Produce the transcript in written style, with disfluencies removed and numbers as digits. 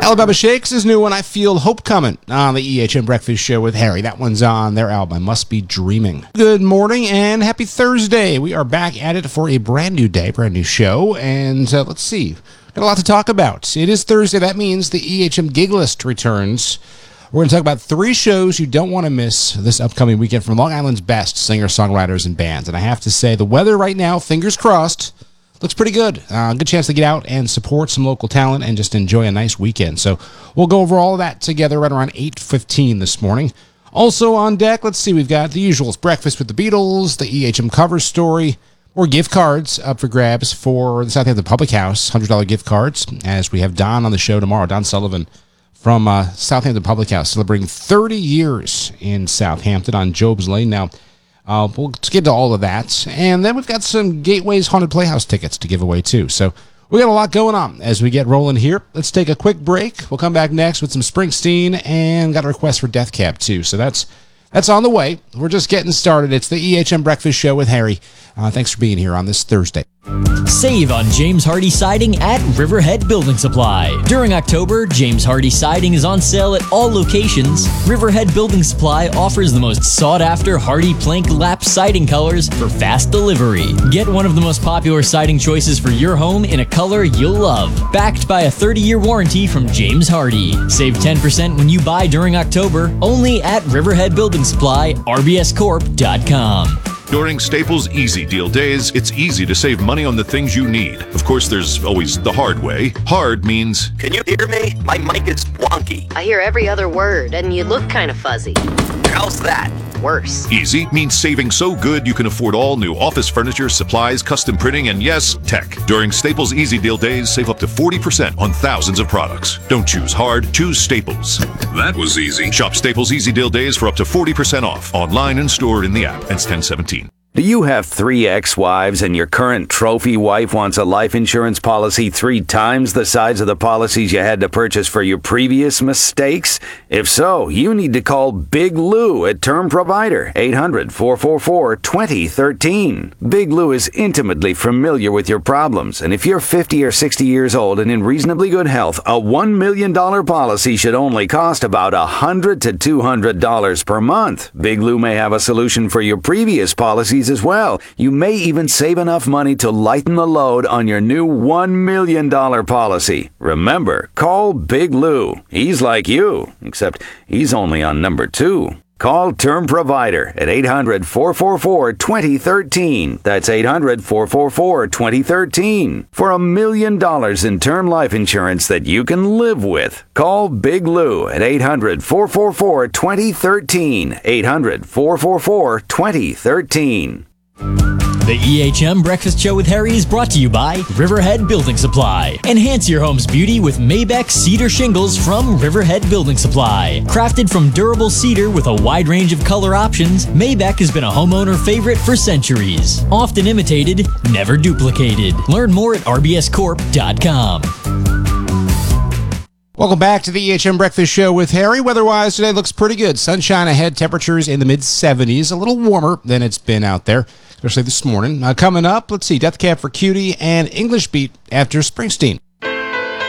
Alabama Shakes is new, and I Feel Hope Coming on the EHM Breakfast Show with Harry. That one's on their album, I Must Be Dreaming. Good morning and happy Thursday. We are back at it for a brand new day, brand new show, and let's see. Got a lot to talk about. It is Thursday. That means the EHM Gig List returns. We're going to talk about 3 shows you don't want to miss this upcoming weekend from Long Island's best singer-songwriters and bands. And I have to say, the weather right now, fingers crossed, looks pretty good. Good chance to get out and support some local talent and just enjoy a nice weekend. So we'll go over all of that together right around 8:15 this morning. Also on deck, let's see, we've got the usuals. Breakfast with the Beatles, the EHM cover story, or gift cards up for grabs for the Southampton Public House, $100 gift cards, as we have Don on the show tomorrow, Don Sullivan from Southampton Public House, celebrating 30 years in Southampton on Job's Lane. Now, we'll get to all of that. And then we've got some Gateways Haunted Playhouse tickets to give away, too. So we got a lot going on as we get rolling here. Let's take a quick break. We'll come back next with some Springsteen and got a request for Death Cab, too. So that's on the way. We're just getting started. It's the EHM Breakfast Show with Harry. Thanks for being here on this Thursday. Save on James Hardie Siding at Riverhead Building Supply. During October, James Hardie Siding is on sale at all locations. Riverhead Building Supply offers the most sought-after Hardie plank lap siding colors for fast delivery. Get one of the most popular siding choices for your home in a color you'll love. Backed by a 30-year warranty from James Hardie. Save 10% when you buy during October, only at Riverhead Building Supply, rbscorp.com. During Staples Easy Deal Days, it's easy to save money on the things you need. Of course, there's always the hard way. Hard means... Can you hear me? My mic is wonky. I hear every other word, and you look kind of fuzzy. How's that? Worse. Easy means saving so good you can afford all new office furniture, supplies, custom printing, and yes, tech. During Staples Easy Deal Days, save up to 40% on thousands of products. Don't choose hard, choose Staples. That was easy. Shop Staples Easy Deal Days for up to 40% off, online and stored in the app. Ends 10/17. Do you have 3 ex-wives and your current trophy wife wants a life insurance policy 3 times the size of the policies you had to purchase for your previous mistakes? If so, you need to call Big Lou at Term Provider, 800-444-2013. Big Lou is intimately familiar with your problems, and if you're 50 or 60 years old and in reasonably good health, a $1 million policy should only cost about $100 to $200 per month. Big Lou may have a solution for your previous policies as well. You may even save enough money to lighten the load on your new $1 million policy. Remember, call Big Lou. He's like you, except he's only on number 2. Call Term Provider at 800-444-2013. That's 800-444-2013 for $1 million in term life insurance that you can live with. Call Big Lou at 800-444-2013. 800-444-2013. The EHM Breakfast Show with Harry is brought to you by Riverhead Building Supply. Enhance your home's beauty with Maybeck Cedar Shingles from Riverhead Building Supply. Crafted from durable cedar with a wide range of color options, Maybeck has been a homeowner favorite for centuries. Often imitated, never duplicated. Learn more at rbscorp.com. Welcome back to the EHM Breakfast Show with Harry. Weather-wise, today looks pretty good. Sunshine ahead, temperatures in the mid-70s, a little warmer than it's been out there, especially this morning. Coming up, let's see, Death Cab for Cutie and English Beat after Springsteen.